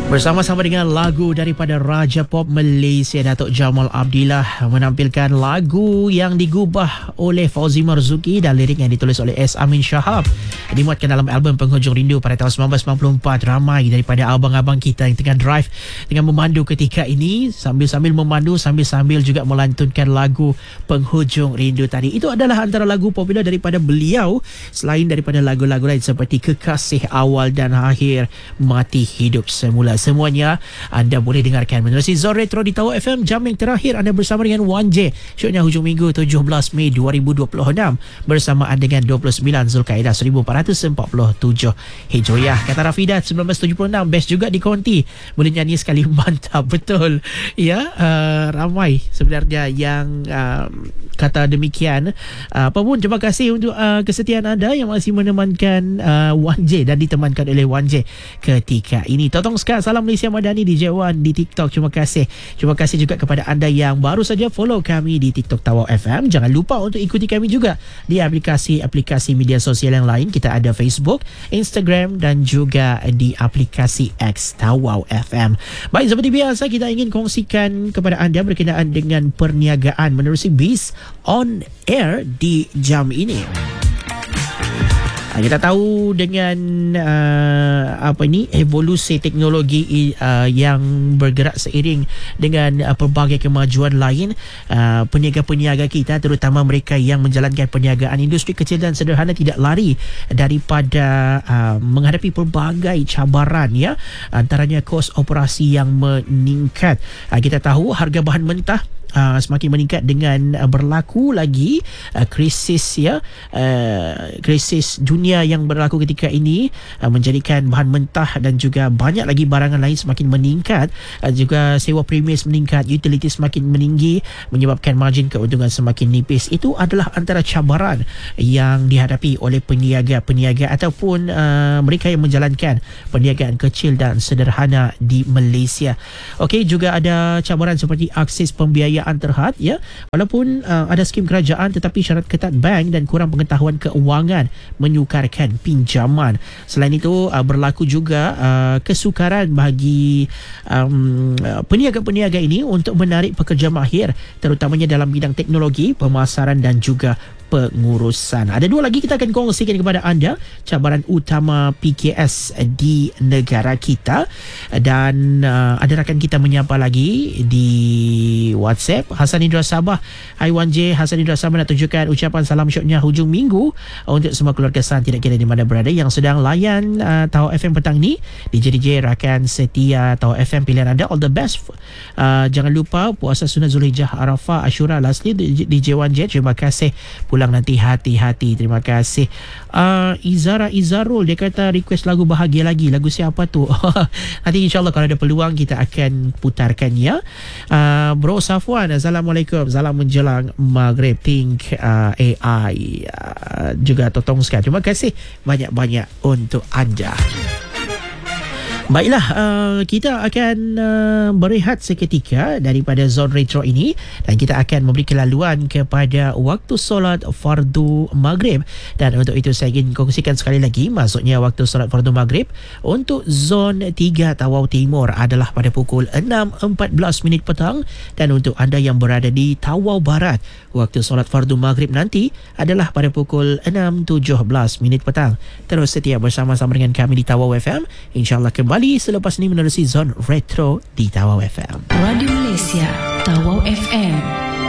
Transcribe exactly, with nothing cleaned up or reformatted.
Bersama-sama dengan lagu daripada Raja Pop Malaysia, Datuk Jamal Abdillah menampilkan lagu yang digubah oleh Fauzi Marzuki dan lirik yang ditulis oleh S. Amin Shahab, dimuatkan dalam album Penghujung Rindu pada tahun sembilan belas sembilan puluh empat. Ramai daripada abang-abang kita yang tengah drive, tengah memandu ketika ini, sambil-sambil memandu, sambil-sambil juga melantunkan lagu Penghujung Rindu tadi. Itu adalah antara lagu popular daripada beliau, selain daripada lagu-lagu lain seperti Kekasih Awal dan Akhir, Mati Hidup Semula. Semuanya anda boleh dengarkan menerusi Zon Retro di Tawau F M. Jam yang terakhir anda bersama dengan Wan J. Syoknya hujung minggu tujuh belas Mei dua ribu dua puluh enam bersamaan dengan dua puluh sembilan Zulkaidah seribu empat ratus empat puluh tujuh Hijriah. Kata Rafidat sembilan belas tujuh puluh enam, best juga di konti. Boleh nyanyi sekali, mantap betul. Ya, uh, ramai sebenarnya yang uh, kata demikian. Uh, apa pun, terima kasih untuk uh, kesetiaan anda yang masih menemankan uh, Wan J dan ditemankan oleh Wan J ketika ini. Totong sekali, salam Malaysia Madani D J Wan di TikTok. Terima kasih. Terima kasih juga kepada anda yang baru saja follow kami di TikTok Tawau F M. Jangan lupa untuk ikuti kami juga di aplikasi-aplikasi media sosial yang lain. Kita ada Facebook, Instagram dan juga di aplikasi X Tawau F M. Baik, seperti biasa kita ingin kongsikan kepada anda berkenaan dengan perniagaan menerusi Biz On Air di jam ini. Kita tahu dengan uh, apa ini evolusi teknologi uh, yang bergerak seiring dengan uh, pelbagai kemajuan lain, uh, peniaga-peniaga kita, terutama mereka yang menjalankan perniagaan industri kecil dan sederhana, tidak lari daripada uh, menghadapi pelbagai cabaran, ya, antaranya kos operasi yang meningkat. Uh, kita tahu harga bahan mentah Uh, semakin meningkat dengan uh, berlaku lagi uh, krisis, ya, uh, krisis dunia yang berlaku ketika ini uh, menjadikan bahan mentah dan juga banyak lagi barangan lain semakin meningkat, uh, juga sewa premis meningkat, utility semakin meninggi, menyebabkan margin keuntungan semakin nipis. Itu adalah antara cabaran yang dihadapi oleh peniaga-peniaga ataupun uh, mereka yang menjalankan perniagaan kecil dan sederhana di Malaysia. Okey, juga ada cabaran seperti akses pembiayaan terhad, ya, walaupun uh, ada skim kerajaan tetapi syarat ketat bank dan kurang pengetahuan keuangan menyukarkan pinjaman. Selain itu uh, berlaku juga uh, kesukaran bagi um, peniaga-peniaga ini untuk menarik pekerja mahir, terutamanya dalam bidang teknologi, pemasaran dan juga pengurusan. Ada dua lagi kita akan kongsikan kepada anda cabaran utama P K S di negara kita, dan uh, ada rakan kita menyapa lagi di WhatsApp, Hasan Indra Sabah. Hai Wan J, Hasan Indra Sabah nak tunjukkan ucapan salam syoknya hujung minggu untuk semua keluarga San, tidak kira di mana berada, yang sedang layan uh, Tawau F M petang ni. D J D J rakan setia Tawau F M pilihan anda, all the best. Uh, jangan lupa puasa sunat Zulhijjah, Arafah, Ashura, lastly D J Wan J, terima kasih. Pulang nanti hati-hati. Terima kasih. Uh, Izara Izarul, dia kata request lagu Bahagia Lagi. Lagu siapa tu? Nanti insyaAllah kalau ada peluang kita akan putarkan, ya. Uh, Bro Safwan, Assalamualaikum. Salam menjelang Maghrib. Think uh, A I uh, juga totong sekali. Terima kasih banyak-banyak untuk anda. Baiklah, uh, kita akan uh, berehat seketika daripada Zon Retro ini dan kita akan memberi kelaluan kepada waktu solat fardu maghrib. Dan untuk itu saya ingin kongsikan sekali lagi, maksudnya waktu solat fardu maghrib untuk Zon tiga Tawau Timur adalah pada pukul enam empat belas minit petang, dan untuk anda yang berada di Tawau Barat, waktu solat fardu maghrib nanti adalah pada pukul enam tujuh belas minit petang. Terus setia bersama-sama dengan kami di Tawau F M. InsyaAllah kembali selepas ini menerusi Zon Retro di Tawau F M. Radio Malaysia, Tawau F M.